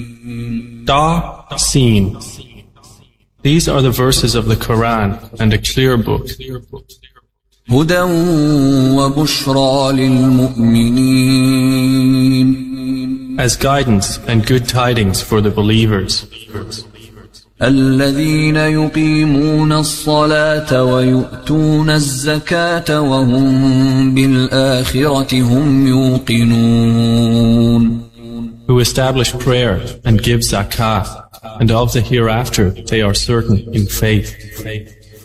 Ta, Sin. These are the verses of the Quran and a clear book. هدى وبشرى للمؤمنين. As guidance and good tidings for the believers. الذين يقيمون الصلاة ويؤتون الزكاة وهم بالآخرة هم يوقنون. Who establish prayer and give zakah, and of the hereafter they are certain in faith.